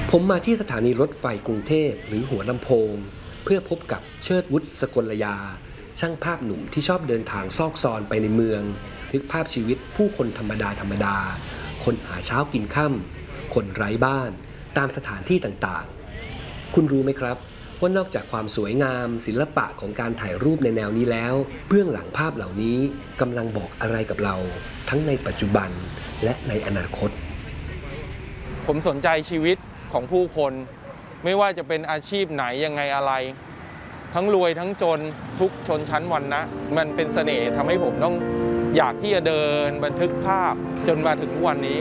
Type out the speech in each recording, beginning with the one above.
ผมมาที่สถานีรถไฟกรุงเทพหรือหัวลำโพงเพื่อพบกับเชิดวุฒิสกลยาช่างภาพหนุ่มที่ชอบเดินทางซอกซอนไปในเมืองทึกภาพชีวิตผู้คนธรรมดาคนหาเช้ากินค่ำคนไร้บ้านตามสถานที่ต่างๆคุณรู้ไหมครับว่านอกจากความสวยงามศิลปะของการถ่ายรูปในแนวนี้แล้วเบื้องหลังภาพเหล่านี้กำลังบอกอะไรกับเราทั้งในปัจจุบันและในอนาคตผมสนใจชีวิตของผู้คนไม่ว่าจะเป็นอาชีพไหนยังไงอะไรทั้งรวยทั้งจนทุกชนชั้นวรรณะมันเป็นเสน่ห์ทำให้ผมต้องอยากที่จะเดินบันทึกภาพจนมาถึงทุกวันนี้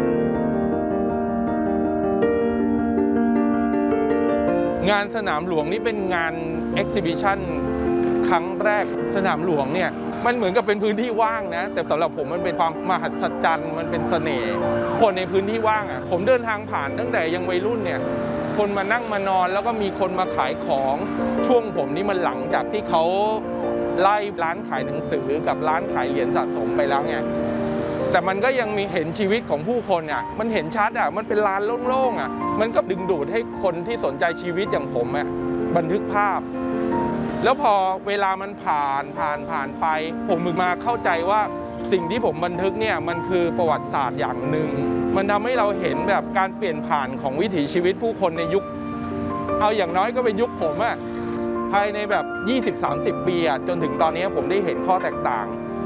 งานสนามหลวงนี่เป็นงานเอ็กซิบิชันครั้งแรกสนามหลวงเนี่ยมันเหมือนกับเป็นพื้นที่ว่างนะแต่สำหรับผมมันเป็นความมหัศจรรย์มันเป็นเสน่ห์คนในพื้นที่ว่างผมเดินทางผ่านตั้งแต่ยังวัยรุ่นเนี่ยคนมานั่งมานอนแล้วก็มีคนมาขายของช่วงผมนี่มันหลังจากที่เขาไล่ร้านขายหนังสือกับร้านขายเหรียญสะสมไปแล้วไงแต่มันก็ยังมีเห็นชีวิตของผู้คนมันเห็นชัดมันเป็นลานโล่งๆมันก็ดึงดูดให้คนที่สนใจชีวิตอย่างผมบันทึกภาพแล้วพอเวลามันผ่านไปผมมาเข้าใจว่าสิ่งที่ผมบันทึกเนี่ยมันคือประวัติศาสตร์อย่างหนึ่งมันทำให้เราเห็นแบบการเปลี่ยนผ่านของวิถีชีวิตผู้คนในยุคเอาอย่างน้อยก็เป็นยุคผมภายในแบบ 20-30 ปีจนถึงตอนนี้ผมได้เห็นข้อแตกต่าง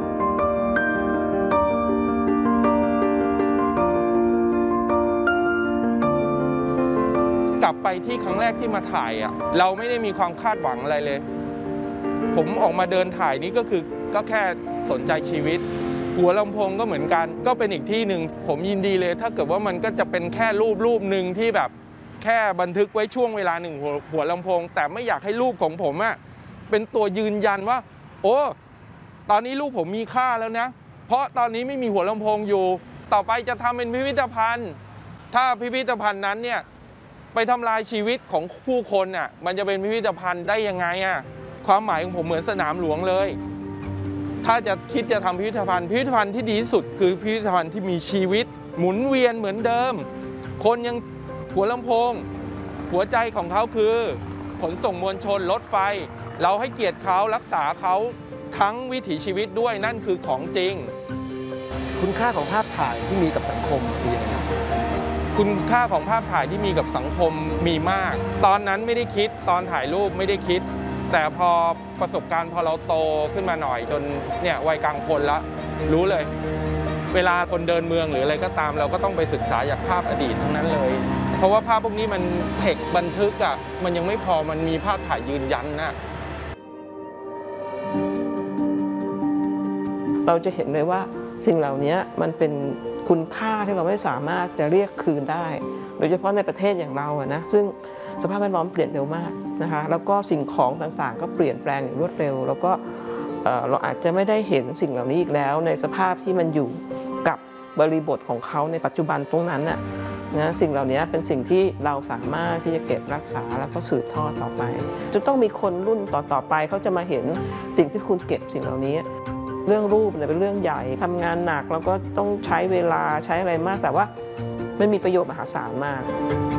กลับไปที่ครั้งแรกที่มาถ่ายเราไม่ได้มีความคาดหวังอะไรเลยผมออกมาเดินถ่ายนี้ก็แค่สนใจชีวิตหัวลำโพงก็เหมือนกันก็เป็นอีกที่หนึ่งผมยินดีเลยถ้าเกิดว่ามันก็จะเป็นแค่รูปหนึ่งที่แบบแค่บันทึกไว้ช่วงเวลาหนึ่งหัวลำโพงแต่ไม่อยากให้รูปของผมเป็นตัวยืนยันว่าโอ้ตอนนี้รูปผมมีค่าแล้วนะเพราะตอนนี้ไม่มีหัวลำโพงอยู่ต่อไปจะทำเป็นพิพิธภัณฑ์ถ้าพิพิธภัณฑ์นั้นเนี่ยไปทำลายชีวิตของผู้คนมันจะเป็นพิพิธภัณฑ์ได้ยังไงความหมายของผมเหมือนสนามหลวงเลยถ้าจะคิดจะทำพิพิธภัณฑ์ที่ดีที่สุดคือพิพิธภัณฑ์ที่มีชีวิตหมุนเวียนเหมือนเดิมคนยังหัวลำโพงหัวใจของเขาคือขนส่งมวลชนรถไฟเราให้เกียรติเขารักษาเขาทั้งวิถีชีวิตด้วยนั่นคือของจริงคุณค่าของภาพถ่ายที่มีกับสังคมคือยังไงครับคุณค่าของภาพถ่ายที่มีกับสังคมมีมากตอนนั้นไม่ได้คิดตอนถ่ายรูปไม่ได้คิดแต่พอประสบการณ์พอเราโตขึ้นมาหน่อยจนเนี่ยวัยกลางคนแล้วรู้เลยเวลาคนเดินเมืองหรืออะไรก็ตามเราก็ต้องไปศึกษาจากภาพอดีตทั้งนั้นเลยเพราะว่าภาพพวกนี้มันเทคบันทึกมันยังไม่พอมันมีภาพถ่ายยืนยันเราจะเห็นเลยว่าสิ่งเหล่านี้มันเป็นคุณค่าที่เราไม่สามารถจะเรียกคืนได้โดยเฉพาะในประเทศอย่างเรานะซึ่งสภาพแวดล้อมเปลี่ยนเร็วมากนะคะแล้วก็สิ่งของต่างๆก็เปลี่ยนแปลงอย่างรวดเร็วแล้วก็เราอาจจะไม่ได้เห็นสิ่งเหล่านี้อีกแล้วในสภาพที่มันอยู่กับบริบทของเขาในปัจจุบันตรงนั้นนะสิ่งเหล่านี้เป็นสิ่งที่เราสามารถที่จะเก็บรักษาแล้วก็สืบทอดต่อไปจะต้องมีคนรุ่นต่อไปเขาจะมาเห็นสิ่งที่คุณเก็บสิ่งเหล่านี้เรื่องรูปเป็นเรื่องใหญ่ทำงานหนักแล้วก็ต้องใช้เวลาใช้อะไรมากแต่ว่ามันมีประโยชน์มหาศาลมาก